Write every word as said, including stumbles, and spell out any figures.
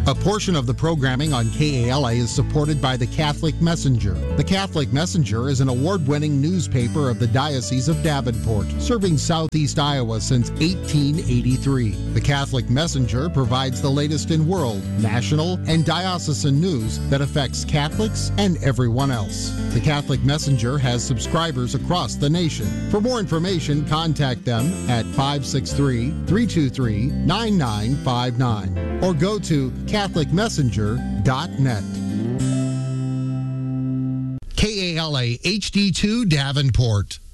A portion of the programming on K A L A is supported by the Catholic Messenger. The Catholic Messenger is an award-winning newspaper of the Diocese of Davenport, serving southeast Iowa since eighteen eighty-three. The Catholic Messenger provides the latest in world, national, and diocesan news that affects Catholics and everyone else. The Catholic Messenger has subscribers across the nation. For more information, contact them at five six three, three two three, nine nine five nine or go to catholic messenger dot net. K A L A H D two Davenport.